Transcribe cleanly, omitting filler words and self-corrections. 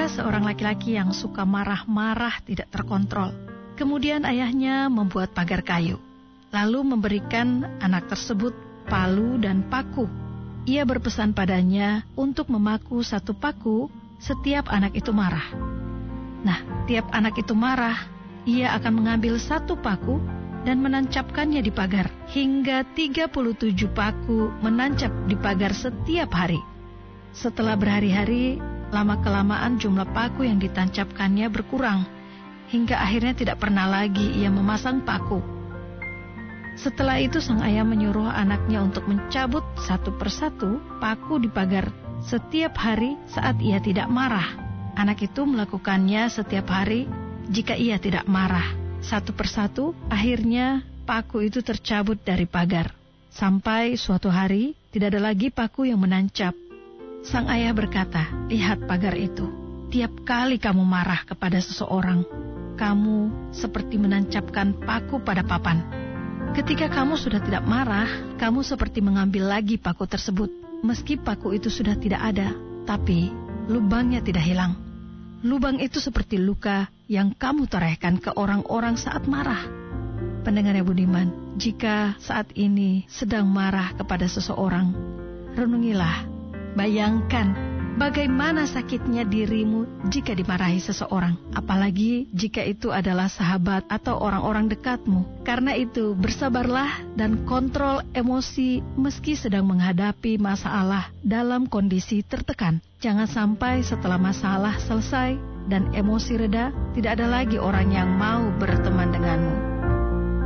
Ada seorang laki-laki yang suka marah-marah tidak terkontrol. Kemudian ayahnya membuat pagar kayu, lalu memberikan anak tersebut palu dan paku. Ia berpesan padanya untuk memaku satu paku setiap anak itu marah. Nah, tiap anak itu marah, ia akan mengambil satu paku dan menancapkannya di pagar, hingga 37 paku menancap di pagar setiap hari. Setelah berhari-hari, lama-kelamaan jumlah paku yang ditancapkannya berkurang, hingga akhirnya tidak pernah lagi ia memasang paku. Setelah itu sang ayah menyuruh anaknya untuk mencabut satu persatu paku di pagar setiap hari saat ia tidak marah. Anak itu melakukannya setiap hari jika ia tidak marah. Satu persatu, akhirnya paku itu tercabut dari pagar. Sampai suatu hari, tidak ada lagi paku yang menancap. Sang ayah berkata, "Lihat pagar itu. Tiap kali kamu marah kepada seseorang, kamu seperti menancapkan paku pada papan. Ketika kamu sudah tidak marah, kamu seperti mengambil lagi paku tersebut. Meski paku itu sudah tidak ada, tapi lubangnya tidak hilang. Lubang itu seperti luka yang kamu torehkan ke orang-orang saat marah." Pendengar yang budiman, jika saat ini sedang marah kepada seseorang, renungilah, bayangkan bagaimana sakitnya dirimu jika dimarahi seseorang, apalagi jika itu adalah sahabat atau orang-orang dekatmu. Karena itu, bersabarlah dan kontrol emosi meski sedang menghadapi masalah dalam kondisi tertekan. Jangan sampai setelah masalah selesai dan emosi reda, tidak ada lagi orang yang mau berteman denganmu.